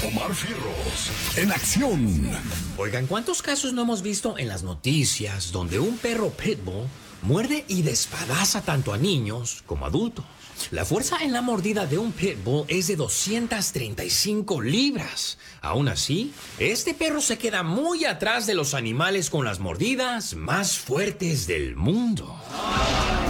Omar Fierros, en acción. Oigan, ¿cuántos casos no hemos visto en las noticias donde un perro pitbull muerde y despadaza tanto a niños como a adultos? La fuerza en la mordida de un pitbull es de 235 libras. Aún así, este perro se queda muy atrás de los animales con las mordidas más fuertes del mundo.